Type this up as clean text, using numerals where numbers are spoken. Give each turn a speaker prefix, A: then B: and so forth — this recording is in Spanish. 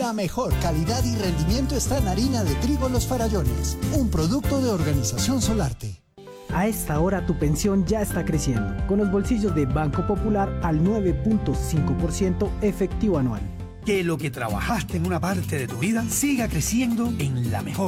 A: La mejor calidad y rendimiento está en harina de trigo Los Farallones, un producto de Organización Solarte.
B: A esta hora tu pensión ya está creciendo, con los bolsillos de Banco Popular al 9.5% efectivo anual.
C: Que lo que trabajaste en una parte de tu vida siga creciendo en la mejor.